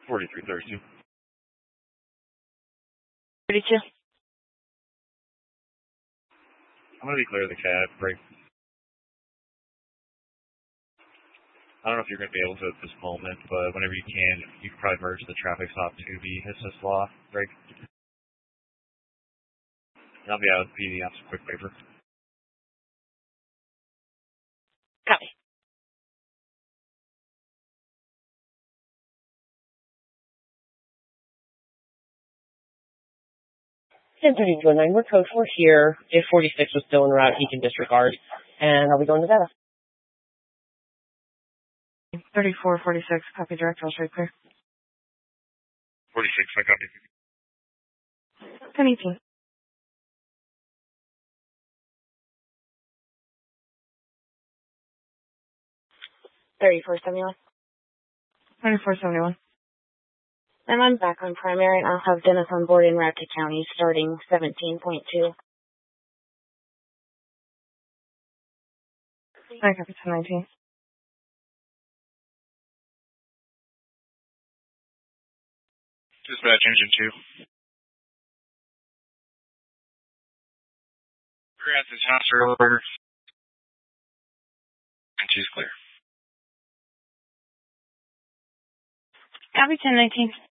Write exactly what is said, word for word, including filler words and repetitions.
forty-three thirty-two. thirty-two. I'm going to be clear of the cab. Break. I don't know if you're going to be able to at this moment, but whenever you can, you can probably merge the traffic stop to the assist law. Break. And I'll be out with P D on some quick paper. Copy. ten thirty to nine, we're code four here. If forty-six was still en route, he can disregard. And I'll be going to data. thirty-four forty-six, copy direct, I'll straight clear. forty-six, I copy. ten eighteen. thirty-four seventy-one. thirty-four seventy-one. And I'm back on primary, and I'll have Dennis on board in route to county starting seventeen point two. I copy ten nineteen. Dispatch engine two. We're at this house earlier. And she's clear. Copy ten nineteen.